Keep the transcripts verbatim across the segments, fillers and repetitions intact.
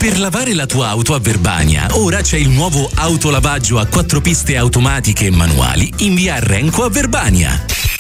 Per lavare la tua auto a Verbania, ora c'è il nuovo autolavaggio a quattro piste automatiche e manuali in via Renco a Verbania.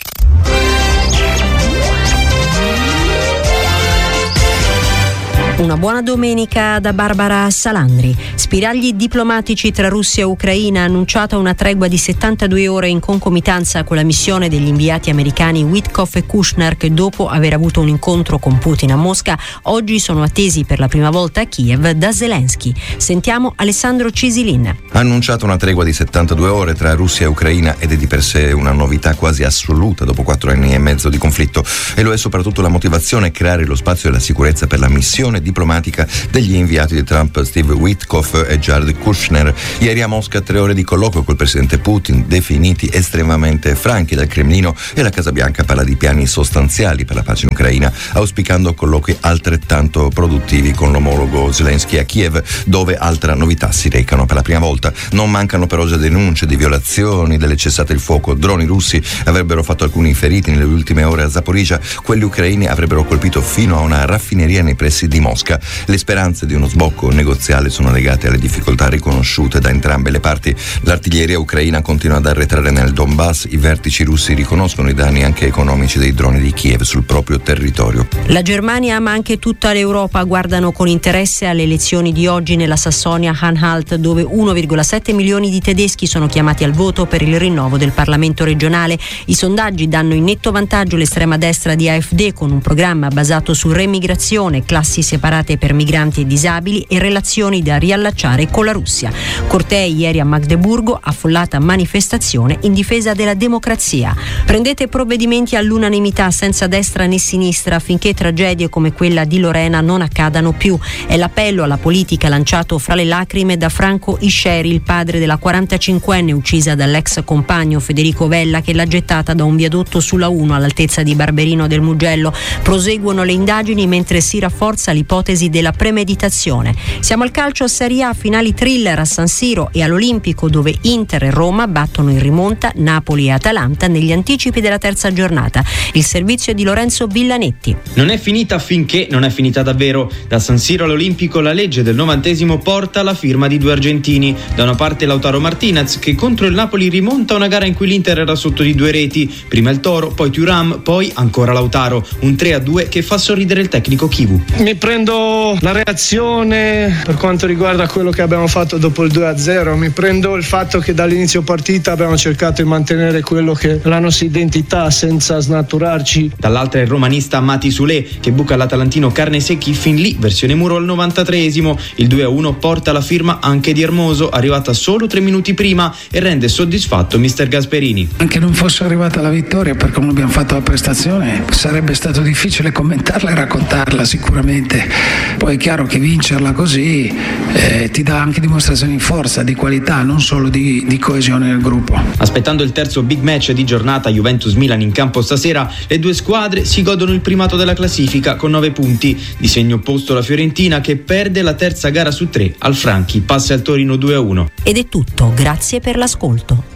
Una buona domenica da Barbara Salandri. Spiragli diplomatici tra Russia e Ucraina, annunciata una tregua di settantadue ore in concomitanza con la missione degli inviati americani Witkoff e Kushner, che dopo aver avuto un incontro con Putin a Mosca, oggi sono attesi per la prima volta a Kiev da Zelensky. Sentiamo Alessandro Cisilin. Ha annunciato una tregua di settantadue ore tra Russia e Ucraina ed è di per sé una novità quasi assoluta dopo quattro anni e mezzo di conflitto, e lo è soprattutto la motivazione: creare lo spazio e la sicurezza per la missione diplomatica degli inviati di Trump Steve Witkoff e Jared Kushner. Ieri a Mosca tre ore di colloquio col presidente Putin, definiti estremamente franchi dal Cremlino, e la Casa Bianca parla di piani sostanziali per la pace in Ucraina, auspicando colloqui altrettanto produttivi con l'omologo Zelensky a Kiev, dove altra novità si recano per la prima volta. Non mancano però già denunce di violazioni delle cessate il fuoco. Droni russi avrebbero fatto alcuni feriti nelle ultime ore a Zaporizhzhia, quelli ucraini avrebbero colpito fino a una raffineria nei pressi di Mosca. Le speranze di uno sbocco negoziale sono legate alle difficoltà riconosciute da entrambe le parti. L'artiglieria ucraina continua ad arretrare nel Donbass, i vertici russi riconoscono i danni anche economici dei droni di Kiev sul proprio territorio. La Germania, ma anche tutta l'Europa, guardano con interesse alle elezioni di oggi nella Sassonia-Anhalt, dove uno virgola sette milioni di tedeschi sono chiamati al voto per il rinnovo del Parlamento regionale. I sondaggi danno in netto vantaggio l'estrema destra di A F D, con un programma basato su remigrazione, classi separate per migranti e disabili e relazioni da riallacciare con la Russia. Cortei ieri a Magdeburgo, affollata manifestazione in difesa della democrazia. Prendete provvedimenti all'unanimità, senza destra né sinistra, affinché tragedie come quella di Lorena non accadano più. È l'appello alla politica lanciato fra le lacrime da Franco Isceri, il padre della quarantacinquenne uccisa dall'ex compagno Federico Vella, che l'ha gettata da un viadotto sulla uno all'altezza di Barberino del Mugello. Proseguono le indagini mentre si rafforza l'ipotesi della premeditazione. Siamo al calcio a Serie A, finali thriller a San Siro e all'Olimpico, dove Inter e Roma battono in rimonta Napoli e Atalanta negli anticipi della terza giornata. Il servizio è di Lorenzo Villanetti. Non è finita finché non è finita davvero. Da San Siro all'Olimpico la legge del novantesimo porta la firma di due argentini. Da una parte Lautaro Martinez, che contro il Napoli rimonta una gara in cui l'Inter era sotto di due reti, prima il Toro, poi Thuram, poi ancora Lautaro, un tre a due che fa sorridere il tecnico Chivu. Mi prendo la reazione per quanto riguarda quello che abbiamo fatto dopo il due a zero, mi prendo il fatto che dall'inizio partita abbiamo cercato di mantenere quello che è la nostra identità senza snaturarci. Dall'altra il romanista Mati Sule, che buca all'atalantino carne secchi fin lì, versione muro al novantatreesimo. Il due a uno porta la firma anche di Hermoso, arrivata solo tre minuti prima, e rende soddisfatto mister Gasperini. Anche non fosse arrivata la vittoria, per come abbiamo fatto la prestazione, sarebbe stato difficile commentarla e raccontarla sicuramente. Poi è chiaro che vincerla così eh, ti dà anche dimostrazioni di forza, di qualità, non solo di, di coesione nel gruppo. Aspettando il terzo big match di giornata Juventus-Milan in campo stasera, le due squadre si godono il primato della classifica con nove punti. Di segno opposto la Fiorentina, che perde la terza gara su tre al Franchi, passa al Torino due a uno. Ed è tutto, grazie per l'ascolto.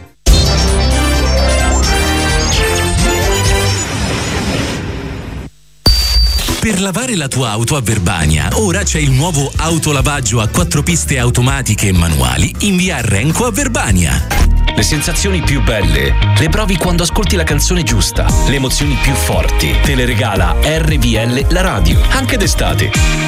Per lavare la tua auto a Verbania, ora c'è il nuovo autolavaggio a quattro piste automatiche e manuali in via Renco a Verbania. Le sensazioni più belle le provi quando ascolti la canzone giusta. Le emozioni più forti te le regala R V L la radio, anche d'estate.